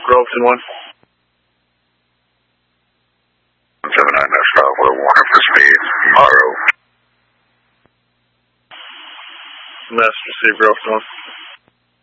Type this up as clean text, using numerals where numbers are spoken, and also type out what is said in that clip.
Groveton 1. 79, that's Bravo 1 for speed. Auto. Mess received Groveton 1.